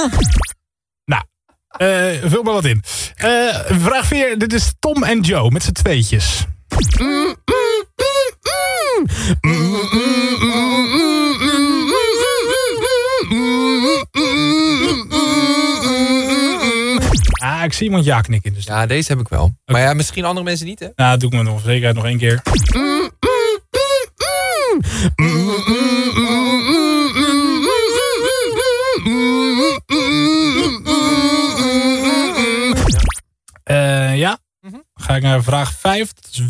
Nou, vul maar wat in. Vraag 4. Dit is Tom en Joe met z'n tweetjes. Ik zie iemand ja knikken. Dus ja, deze heb ik wel. Okay. Maar ja, misschien andere mensen niet, hè? Nou, doe ik me nog zekerheid nog 1 keer. Ja. Ga ik naar vraag 5. Dat is